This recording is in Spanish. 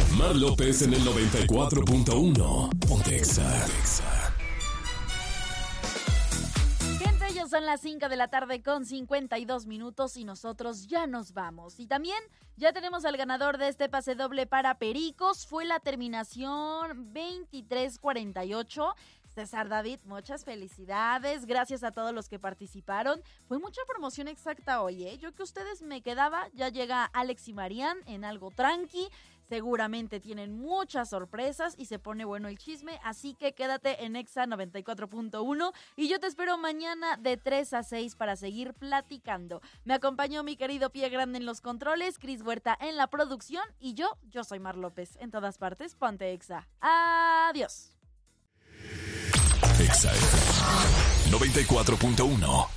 Mar López en el 94.1. Ponte Exa. Gente, ya son las 5 de la tarde con 52 minutos y nosotros ya nos vamos. Y también ya tenemos al ganador de este pase doble para Pericos. Fue la terminación 2348. César David, muchas felicidades, gracias a todos los que participaron. Fue mucha promoción exacta hoy, ¿eh? Yo que ustedes me quedaba, ya llega Alex y Marian en algo tranqui. Seguramente tienen muchas sorpresas y se pone bueno el chisme, así que quédate en Exa 94.1 y yo te espero mañana de 3 a 6 para seguir platicando. Me acompañó mi querido Pie Grande en los controles, Cris Huerta en la producción y yo soy Mar López. En todas partes, ponte Exa. Adiós. Exa 94.1